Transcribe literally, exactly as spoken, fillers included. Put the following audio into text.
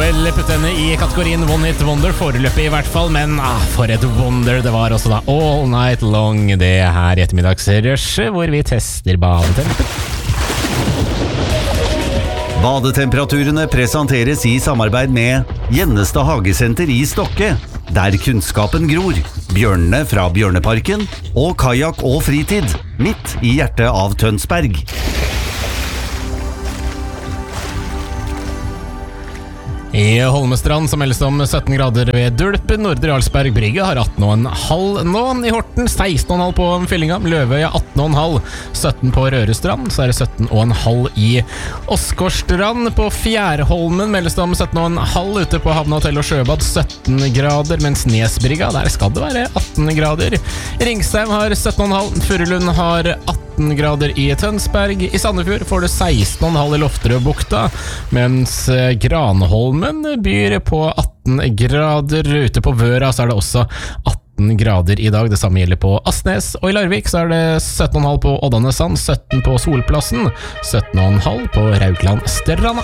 vel putte henne i kategorien One Hit Wonder, foreløpig i hvert fall, men ah, for et wonder det var også da. All Night Long, det her i ettermiddagsrushet, hvor vi tester badetemperaturen. Badetemperaturene presenteres i samarbeid med Gjennestad Hagesenter i Stokke, der kunnskapen gror, bjørnene fra Bjørneparken og kajak og fritid, midt i hjertet av Tønsberg. I Holmestrand som meldes om sytten grader ved Dulpen. Nordre Jarlsberg Brygge har atten komma fem nå. I Horten seksten komma fem på Fyllinga. Løvøya atten komma fem. sytten på Rørestrand. Så er det sytten komma fem i Åsgårdstrand. På Fjærholmen meldes det om sytten komma fem. Ute på Havna Hotell og Sjøbad sytten grader. Mens Nesbrygga, der skal det være atten grader. Ringsheim har sytten komma fem. Furulund har atten grader i Tønsberg. I Sandefjord får det seksten komma fem i Lofterødbukta. Mens Granholmen byr på atten grader. Ute på Vøra så er det også atten grader i dag. Det samme gjelder på Asnes. Og i Larvik så er det sytten komma fem på Oddanesand, sytten på Solplassen, sytten komma fem på Raukland Stranda.